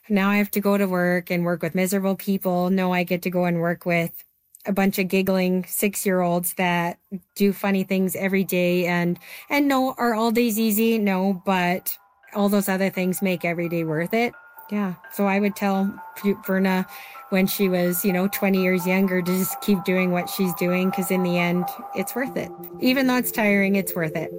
now I have to go to work and work with miserable people. No, I get to go and work with a bunch of giggling 6-year-olds that do funny things every day. And no, are all days easy? No, but all those other things make every day worth it. Yeah. So I would tell Verna when she was, 20 years younger to just keep doing what she's doing, because in the end, it's worth it. Even though it's tiring, it's worth it.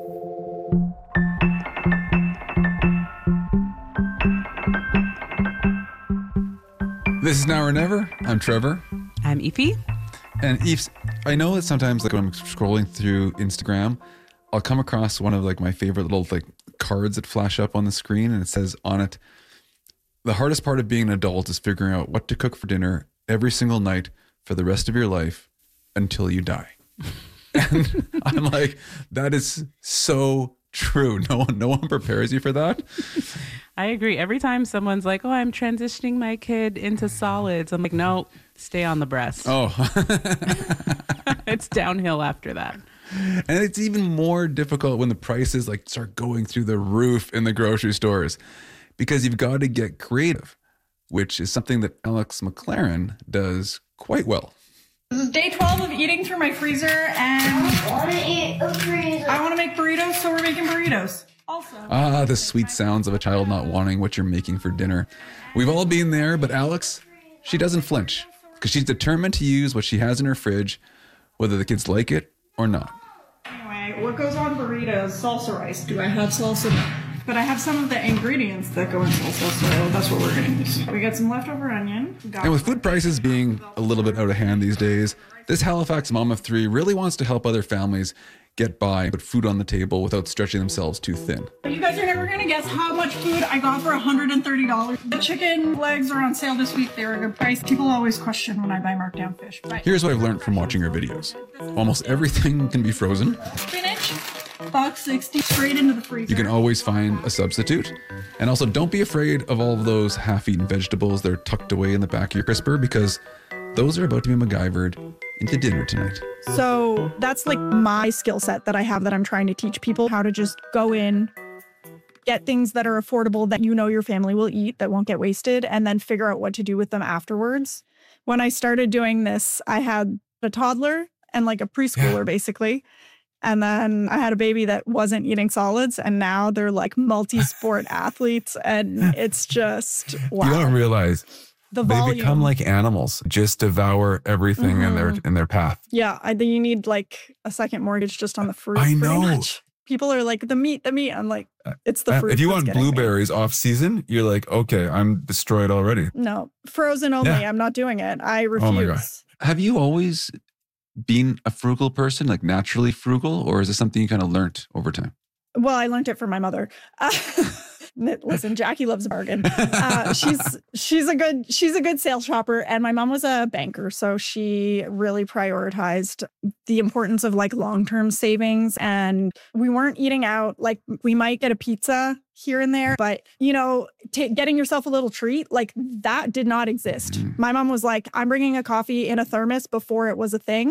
This is Now or Never. I'm Trevor. I'm Aoife. And Aoife, I know that sometimes when I'm scrolling through Instagram, I'll come across one of my favorite little cards that flash up on the screen, and it says on it, the hardest part of being an adult is figuring out what to cook for dinner every single night for the rest of your life until you die. And I'm like, that is so true. No one prepares you for that. I agree. Every time someone's like, oh, I'm transitioning my kid into solids, I'm like, no, stay on the breast. Oh. It's downhill after that. And it's even more difficult when the prices start going through the roof in the grocery stores, because you've got to get creative, which is something that Alex McLaren does quite well. This is day 12 of eating through my freezer, and I want to eat a burrito. I want to make burritos, so we're making burritos. Also, the sweet sounds of a child not wanting what you're making for dinner. We've all been there, but Alex, she doesn't flinch, because she's determined to use what she has in her fridge, whether the kids like it or not. Anyway, what goes on burritos? Salsa rice. Do I have salsa? No. But I have some of the ingredients that go in salsa, so that's what we're going to use. We got some leftover onion. And with food prices being a little bit out of hand these days, this Halifax mom of 3 really wants to help other families get by, put food on the table without stretching themselves too thin. You guys are never going to guess how much food I got for $130. The chicken legs are on sale this week. They were a good price. People always question when I buy marked down fish. But here's what I've learned from watching her videos. Almost everything can be frozen. Spinach, $1.60, straight into the freezer. You can always find a substitute. And also, don't be afraid of all of those half-eaten vegetables that are tucked away in the back of your crisper, because those are about to be MacGyvered into dinner tonight. So that's my skill set that I have, that I'm trying to teach people how to just go in, get things that are affordable that your family will eat, that won't get wasted, and then figure out what to do with them afterwards. When I started doing this, I had a toddler and a preschooler basically. And then I had a baby that wasn't eating solids, and now they're multi-sport athletes, and it's just, wow. You don't realize the they volume. become like animals, just devour everything in their path. Yeah, I think you need a second mortgage just on the fruit. I know. Pretty much. People are like, the meat. I'm like, it's the fruit. If you that's want getting me. blueberries off season, you're like, okay, I'm destroyed already. No, frozen only. Yeah. I'm not doing it. I refuse. Oh my God. Have you always been a frugal person, naturally frugal, or is this something you kind of learned over time? Well, I learned it from my mother. Listen, Jackie loves a bargain. She's a good sales shopper, and my mom was a banker, so she really prioritized the importance of long-term savings. And we weren't eating out. We might get a pizza here and there, but getting yourself a little treat that did not exist. Mm. My mom was like, I'm bringing a coffee in a thermos before it was a thing,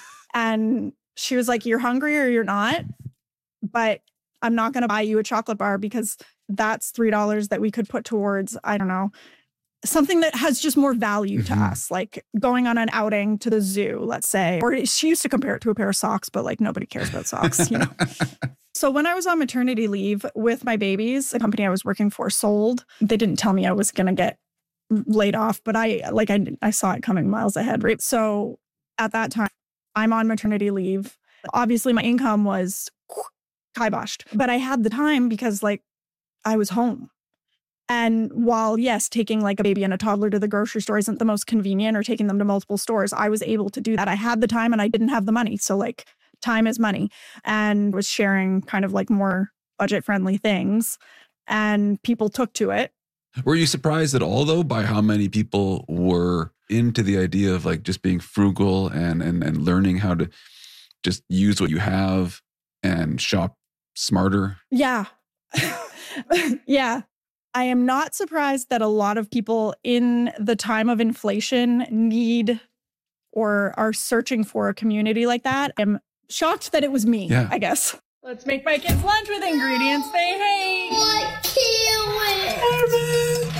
and she was like, you're hungry or you're not, but I'm not going to buy you a chocolate bar because that's $3 that we could put towards, I don't know, something that has just more value to us, like going on an outing to the zoo, let's say. Or she used to compare it to a pair of socks, but nobody cares about socks, So when I was on maternity leave with my babies, the company I was working for sold. They didn't tell me I was going to get laid off, but I saw it coming miles ahead, right? So at that time, I'm on maternity leave. Obviously, my income was kiboshed, but I had the time because I was home. And while, yes, taking a baby and a toddler to the grocery store isn't the most convenient, or taking them to multiple stores, I was able to do that. I had the time and I didn't have the money. So time is money, and was sharing kind of more budget friendly things, and people took to it. Were you surprised at all, though, by how many people were into the idea of just being frugal and learning how to just use what you have and shop smarter? Yeah. Yeah. I am not surprised that a lot of people in the time of inflation need or are searching for a community like that. I'm shocked that it was me, I guess. Let's make my kids lunch with ingredients they hate. I can't wait.